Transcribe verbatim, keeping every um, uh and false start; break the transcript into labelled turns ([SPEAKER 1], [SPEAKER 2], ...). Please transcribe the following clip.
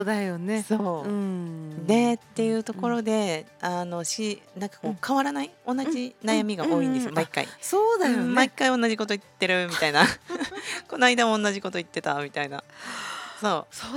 [SPEAKER 1] だよね。う
[SPEAKER 2] そう。で、
[SPEAKER 1] ん。
[SPEAKER 2] っていうとこ
[SPEAKER 1] うん。
[SPEAKER 2] ろで、あの、しなんか
[SPEAKER 1] うん。
[SPEAKER 2] こう変わらない、同
[SPEAKER 1] うん、
[SPEAKER 2] じ
[SPEAKER 1] うん、
[SPEAKER 2] 悩みが多いんですよ、
[SPEAKER 1] うんうん。あ、
[SPEAKER 2] 毎回。
[SPEAKER 1] そうだ
[SPEAKER 2] うん、毎
[SPEAKER 1] よね。
[SPEAKER 2] 回同じこと言ってるみたいな。こないだも同じこと言ってたみたいな。そう。
[SPEAKER 1] そう